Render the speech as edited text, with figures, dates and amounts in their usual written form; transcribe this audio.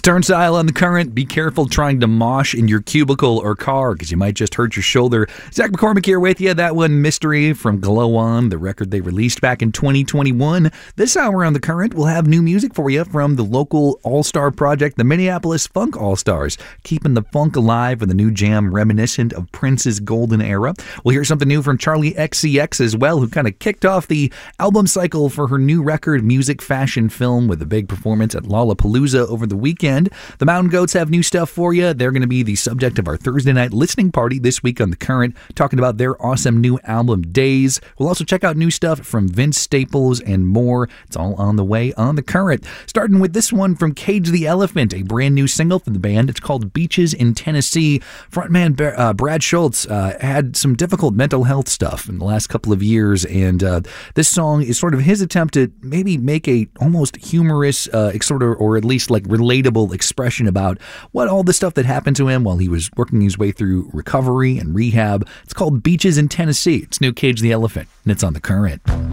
Turnstile on the Current. Be careful trying to mosh in your cubicle or car because you might just hurt your shoulder. Zach McCormick here with you. That one, Mystery from Glow On, the record they released back in 2021. This hour on the Current, we'll have new music for you from the local all-star project, the Minneapolis Funk All-Stars, keeping the funk alive with a new jam reminiscent of Prince's golden era. We'll hear something new from Charlie XCX as well, who kind of kicked off the album cycle for her new record, Music Fashion Film, with a big performance at Lollapalooza over the weekend. The Mountain Goats have new stuff for you. They're going to be the subject of our Thursday night listening party this week on The Current, talking about their awesome new album, Days. We'll also check out new stuff from Vince Staples and more. It's all on the way on The Current. Starting with this one from Cage the Elephant, a brand new single from the band. It's called Beaches in Tennessee. Frontman Brad Schultz had some difficult mental health stuff in the last couple of years, and this song is sort of his attempt to maybe make a almost humorous or at least like relatable expression about what all the stuff that happened to him while he was working his way through recovery and rehab. It's called Beaches in Tennessee. It's new Cage the Elephant, and it's on The Current.